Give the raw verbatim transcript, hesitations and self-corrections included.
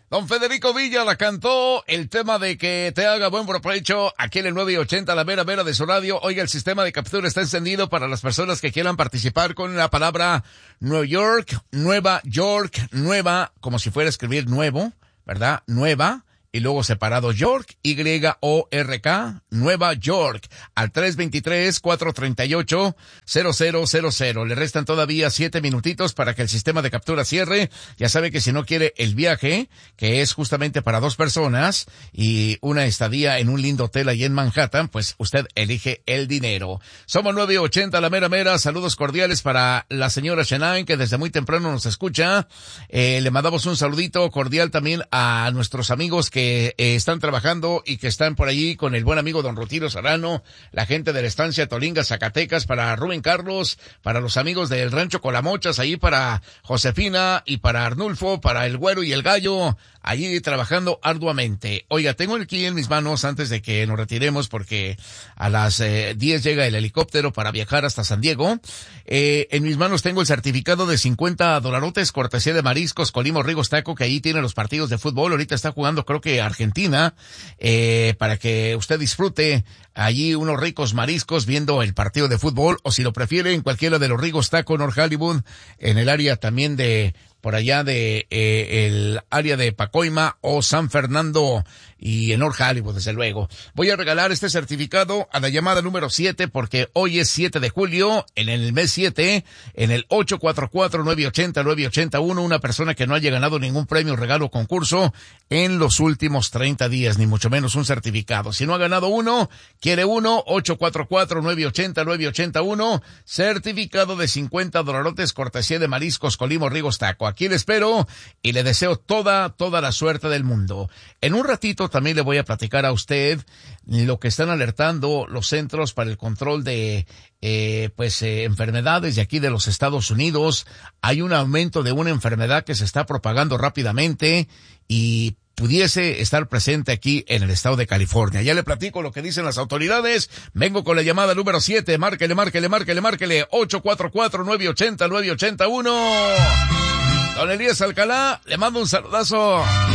Don Federico Villa la cantó, el tema de que te haga buen provecho aquí en el nueve ochenta, la mera mera de su radio. Oiga, el sistema de captura está encendido para las personas que quieran participar con la palabra New York, Nueva York, nueva, como si fuera a escribir nuevo, ¿verdad? Nueva. Y luego separado York, Y O R K, Nueva York, al tres dos tres, cuatro tres ocho, cero cero cero cero. Le restan todavía siete minutitos para que el sistema de captura cierre. Ya sabe que si no quiere el viaje, que es justamente para dos personas, y una estadía en un lindo hotel ahí en Manhattan, pues usted elige el dinero. Somos nueve ochenta, la mera mera. Saludos cordiales para la señora Shanae, que desde muy temprano nos escucha. Eh, le mandamos un saludito cordial también a nuestros amigos que Eh, están trabajando y que están por allí con el buen amigo don Rutilio Serrano, la gente de la estancia Tolinga, Zacatecas, para Rubén Carlos, para los amigos del Rancho Colamochas, ahí para Josefina y para Arnulfo, para el Güero y el Gallo, allí trabajando arduamente. Oiga, tengo aquí en mis manos, antes de que nos retiremos, porque a las eh, diez llega el helicóptero para viajar hasta San Diego, eh, en mis manos tengo el certificado de cincuenta dolarotes, cortesía de Mariscos Colima Rigos Taco, que ahí tiene los partidos de fútbol. Ahorita está jugando, creo que Argentina, eh, para que usted disfrute allí unos ricos mariscos viendo el partido de fútbol, o si lo prefiere en cualquiera de los Rigos Taco North Hollywood, en el área también de por allá de eh, el área de Pacoima o San Fernando y en North Hollywood, desde luego. Voy a regalar este certificado a la llamada número siete, porque hoy es siete de julio, en el mes siete, en el ocho cuatro cuatro, nueve ocho cero, nueve ocho uno, una persona que no haya ganado ningún premio, regalo o concurso en los últimos treinta días, ni mucho menos un certificado. Si no ha ganado uno, quiere uno, ocho cuatro cuatro, nueve ocho cero, nueve ocho uno, certificado de cincuenta dolarotes, cortesía de Mariscos Colima Rigos Taco. Aquí le espero y le deseo toda, toda la suerte del mundo. En un ratito también le voy a platicar a usted lo que están alertando los Centros para el Control de eh, pues eh, enfermedades de aquí de los Estados Unidos. Hay un aumento de una enfermedad que se está propagando rápidamente y pudiese estar presente aquí en el estado de California. Ya le platico lo que dicen las autoridades. Vengo con la llamada número siete. Márquele, márquele, márquele, márquele. ocho cuatro cuatro, nueve ocho cero, nueve ocho uno. Don Elías Alcalá, le mando un saludazo.